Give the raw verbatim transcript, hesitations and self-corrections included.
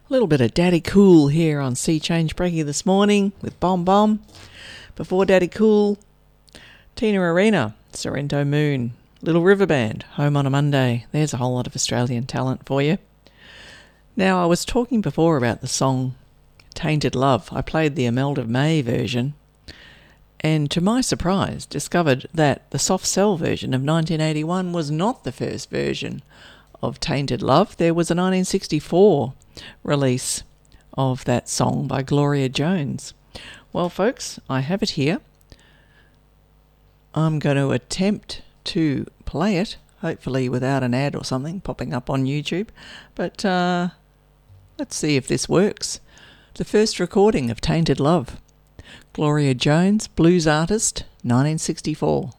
A little bit of Daddy Cool here on Sea Change Breaking this morning with Bomb Bomb. Before Daddy Cool, Tina Arena, Sorrento Moon, Little River Band, Home on a Monday. There's a whole lot of Australian talent for you. Now, I was talking before about the song Tainted Love. I played the Imelda May version, and to my surprise, discovered that the Soft Cell version of nineteen eighty-one was not the first version of Tainted Love. There was a nineteen sixty-four release of that song by Gloria Jones. Well, folks, I have it here. I'm going to attempt to play it, hopefully without an ad or something popping up on YouTube. But uh, let's see if this works. The first recording of Tainted Love. Gloria Jones, blues artist, nineteen sixty-four.